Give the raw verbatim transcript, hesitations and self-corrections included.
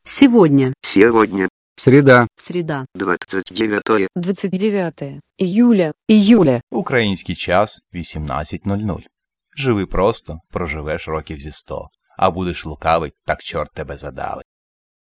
Сегодня. Сегодня Среда. Среда. двадцать девятое двадцять дев'яте июля. Июля. Український час вісімнадцять нуль нуль. Живи просто, проживеш років зі сто. А будеш лукавий, так чорт тебе задавить.